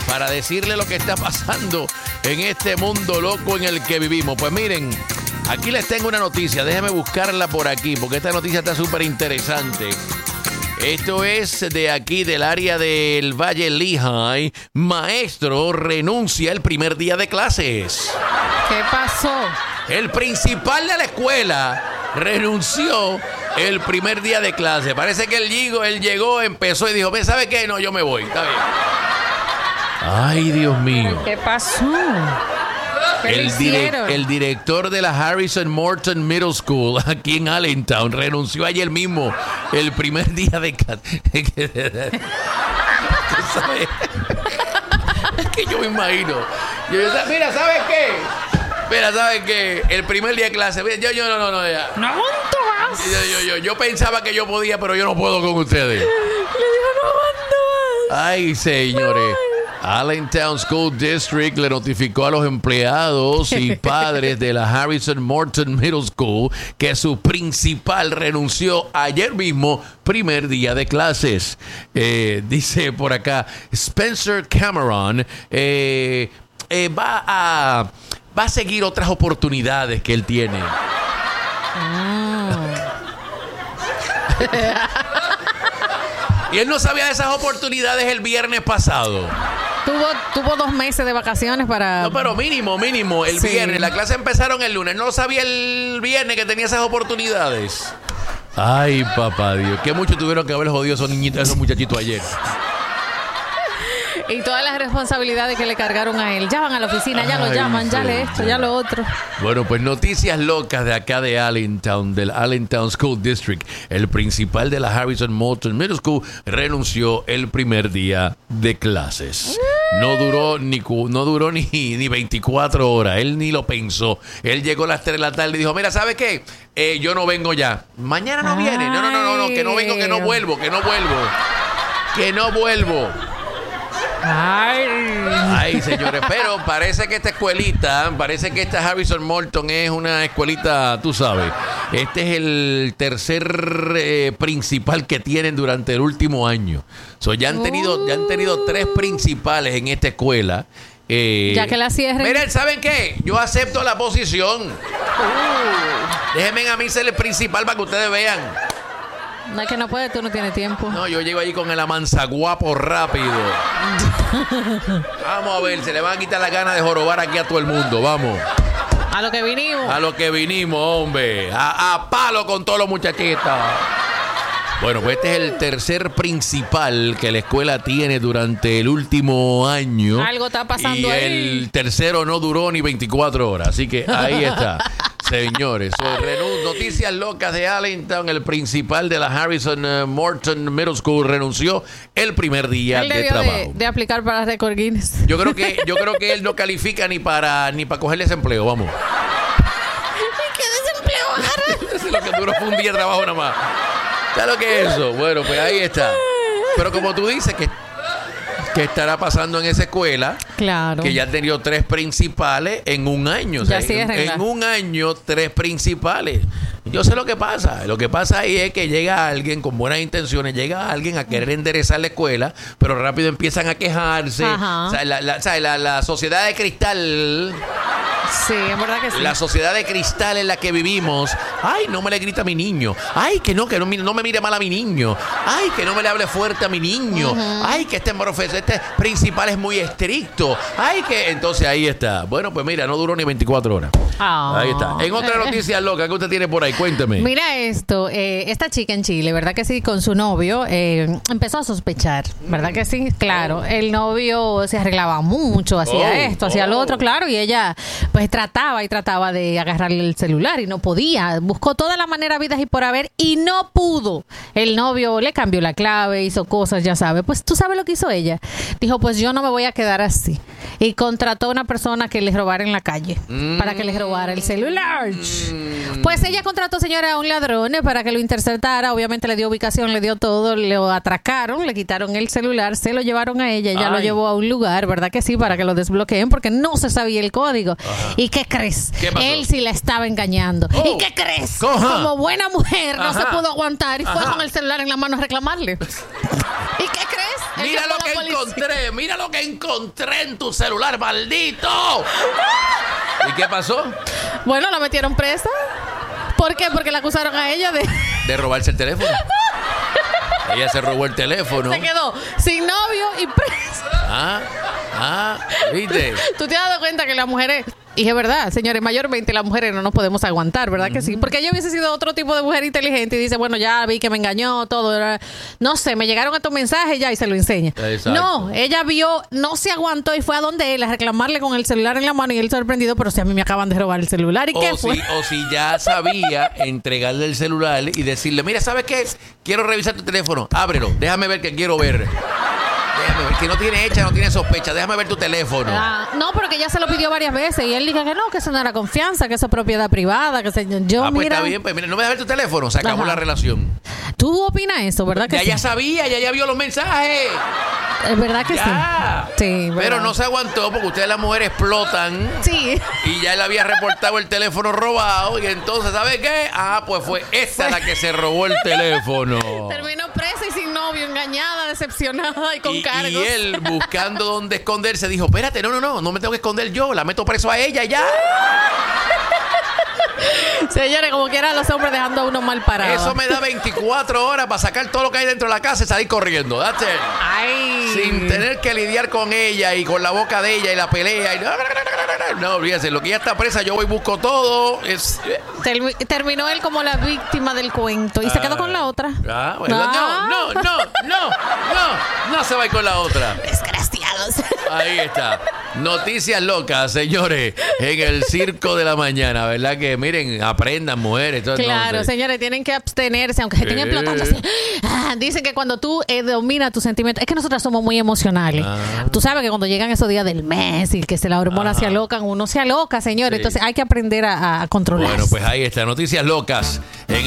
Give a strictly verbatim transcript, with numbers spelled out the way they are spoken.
para decirle lo que está pasando en este mundo loco en el que vivimos. Pues miren, aquí les tengo una noticia. Déjenme buscarla por aquí, porque esta noticia está súper interesante. Esto es de aquí, del área del Valle Lehigh. Maestro renuncia el primer día de clases. ¿Qué pasó? El principal de la escuela renunció el primer día de clase. Parece que él llegó, él llegó, empezó y dijo, ¿sabe qué? No, yo me voy, está bien. Ay, Dios mío. ¿Qué pasó? ¿Qué El, direc- el director de la Harrison Morton Middle School aquí en Allentown renunció ayer mismo el primer día de clase. ¿Sabes? Es que yo me imagino. Yo, mira, ¿sabes qué? Mira, ¿sabes qué? El primer día de clase. Yo, yo, no, no, no, ya. No aguanto más. Yo, yo, yo, yo pensaba que yo podía, pero yo no puedo con ustedes. Le digo, no aguanto más. Ay, señores. Allentown School District le notificó a los empleados y padres de la Harrison Morton Middle School que su principal renunció ayer mismo, primer día de clases. Eh, dice por acá, Spencer Cameron eh, eh, va a va a seguir otras oportunidades que él tiene. Ah. Y él no sabía de esas oportunidades el viernes pasado. Tuvo, tuvo dos meses de vacaciones para... No, pero mínimo, mínimo, el Sí. viernes. La clase empezaron el lunes. No sabía el viernes que tenía esas oportunidades. Ay, papá Dios. Qué mucho tuvieron que haber jodido esos niñitos, esos muchachitos ayer. Y todas las responsabilidades que le cargaron a él. Ya van a la oficina, ya lo Ay, llaman, ya sí, le esto, sí. ya lo otro. Bueno, pues noticias locas de acá de Allentown, del Allentown School District. El principal de la Harrison Morton Middle School renunció el primer día de clases. No duró ni cu- no duró ni, ni veinticuatro horas. Él ni lo pensó. Él llegó a las tres de la tarde y dijo, mira, ¿sabe qué? Eh, yo no vengo ya. Mañana no viene. No, no, no, no, no, que no vengo, que no vuelvo, que no vuelvo. Que no vuelvo. Ay. Ay, señores, pero parece que esta escuelita, parece que esta Harrison Morton es una escuelita, tú sabes. Este es el tercer eh, principal que tienen durante el último año. So, ya han tenido, ya han tenido tres principales en esta escuela. Eh, Ya que la cierren. Miren, ¿saben qué? Yo acepto la posición. Uh. Déjenme a mí ser el principal para que ustedes vean. No es que no puede, tú no tienes tiempo. No, yo llego allí con el amanzaguapo rápido. Vamos a ver, se le van a quitar la gana de jorobar aquí a todo el mundo, vamos. A lo que vinimos. A lo que vinimos, hombre. A, a palo con todos los muchachitos. Bueno, pues este es el tercer principal que la escuela tiene durante el último año. Algo está pasando y ahí. el tercero no duró ni veinticuatro horas. Así que ahí está. Señores, so, renun- noticias locas de Allentown. El principal de la Harrison uh, Morton Middle School renunció el primer día Él de debió trabajo. de, de aplicar para récord Guinness. Yo creo que yo creo que él no califica ni para ni para cogerle ese empleo, vamos. ¿Qué desempleo? Lo que duró fue un día de trabajo nada más. ¿Sabes lo que es eso? Bueno, pues ahí está. Pero como tú dices, que ¿qué estará pasando en esa escuela? Claro. Que ya han tenido tres principales en un año. O sea, Ya en, ciérrenla. en un año, tres principales. Yo sé lo que pasa. Lo que pasa ahí es que llega alguien con buenas intenciones, llega alguien a querer enderezar la escuela, pero rápido empiezan a quejarse. Ajá. O sea, la, la, o sea, la, la sociedad de cristal... Sí, es verdad que sí. La sociedad de cristal en la que vivimos. Ay, no me le grita a mi niño. Ay, que no, que no, mi- no me mire mal a mi niño. Ay, que no me le hable fuerte a mi niño. Uh-huh. Ay, que este profesor, este principal es muy estricto. Ay, que... Entonces ahí está. Bueno, pues mira, no duró ni veinticuatro horas. Oh. Ahí está. En otra noticia loca que usted tiene por ahí, cuénteme. Mira esto, eh, esta chica en Chile, ¿verdad que sí? Con su novio eh, empezó a sospechar, ¿verdad que sí? Claro, el novio se arreglaba mucho, hacía Oh, esto, hacía oh. lo otro, claro, y ella pues trataba y trataba de agarrarle el celular y no podía. Buscó toda la manera vidas y por haber y no pudo. El novio le cambió la clave, hizo cosas, ya sabe. Pues tú sabes lo que hizo ella. Dijo, pues yo no me voy a quedar así. Y contrató a una persona que les robara en la calle, mm. para que les robara robara el celular. Mm. Pues ella contrató, señora, a un ladrón para que lo interceptara. Obviamente le dio ubicación, le dio todo, lo atracaron, le quitaron el celular, se lo llevaron a ella, ella Ay. lo llevó a un lugar, ¿verdad que sí? Para que lo desbloqueen porque no se sabía el código. Ajá. ¿Y qué crees? ¿Qué pasó? Él sí la estaba engañando. Oh. ¿Y qué crees? Coja. Como buena mujer no Ajá. se pudo aguantar y fue Ajá. con el celular en la mano a reclamarle. ¿Y qué crees? Él Mira llamó lo a la que policía. encontré, mira lo que encontré en tu celular, maldito. ¿Y qué pasó? Bueno, la metieron presa. ¿Por qué? Porque la acusaron a ella de... De robarse el teléfono. Ella se robó el teléfono. Se quedó sin novio y presa. Ah, ah, ¿viste? ¿Tú te has dado cuenta que las mujeres... Y es verdad, señores, mayormente las mujeres no nos podemos aguantar, ¿verdad que sí? Porque ella hubiese sido otro tipo de mujer inteligente y dice, bueno, ya vi que me engañó, todo. Era... No sé, me llegaron estos mensajes ya y se lo enseña. Exacto. No, ella vio, no se aguantó y fue a donde él a reclamarle con el celular en la mano y él sorprendido, pero si a mí me acaban de robar el celular. ¿Y qué O fue? si, o si ya sabía entregarle el celular y decirle, mira, ¿sabes qué? Quiero revisar tu teléfono, ábrelo, déjame ver que quiero ver. Déjame ver, que no tiene hecha, no tiene sospecha, déjame ver tu teléfono. Ah, no, porque ella se lo pidió varias veces y él dijo que no, que eso no era confianza, que eso es propiedad privada, que se, yo ah, pues mira, está bien, pues mira, no me dejas ver tu teléfono, se acabó Ajá. la relación. ¿Tú opinas eso, verdad que Ya sí? ya sabía, ya ya vio los mensajes. Es verdad que Ya. sí. Sí, Pero verdad. no se aguantó porque ustedes las mujeres explotan. Sí. Y ya él había reportado el teléfono robado. Y entonces, ¿sabe qué? Ah, pues fue esta la que se robó el teléfono. Terminó presa y sin novio, engañada, decepcionada y con Y, cargos. y él, buscando dónde esconderse, dijo, espérate, no, no, no, no me tengo que esconder yo, la meto preso a ella y ya. Señores, como quiera los hombres dejando a uno mal parado. Eso me da veinticuatro horas para sacar todo lo que hay dentro de la casa y salir corriendo. That's it. Ay. Sin tener que lidiar con ella y con la boca de ella y la pelea. Y... No, olvídese, lo que ya está presa, yo voy y busco todo. Es... Termi- terminó él como la víctima del cuento y se quedó con la otra. Ah, bueno, Ah. no, no, no, no, no, no se va a ir con la otra. Desgraciados. Ahí está. Noticias locas, señores, en el circo de la mañana, ¿verdad? Que miren, aprendan mujeres. Todo, Claro, entonces. señores, tienen que abstenerse, aunque se estén Eh. explotando así. Ah, dicen que cuando tú eh, dominas tus sentimientos, es que nosotras somos muy emocionales. Ah. Tú sabes que cuando llegan esos días del mes y que se la hormona Ajá. se alocan, uno se aloca, señores. Sí. Entonces hay que aprender a, a controlar. Bueno, pues ahí está, noticias locas